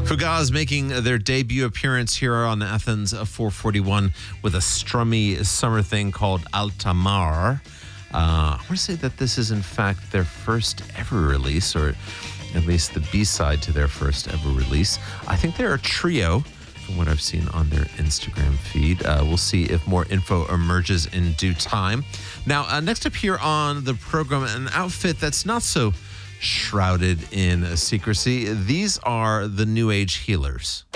Fugazi making their debut appearance here on Athens 441 with a strummy summer thing called Altamar. I want to say that this is in fact their first ever release, or at least the B-side to their first ever release. I think they're a trio from what I've seen on their Instagram feed. We'll see if more info emerges in due time. Now, next up here on the program, an outfit that's not so shrouded in secrecy. These are the New Age Healers.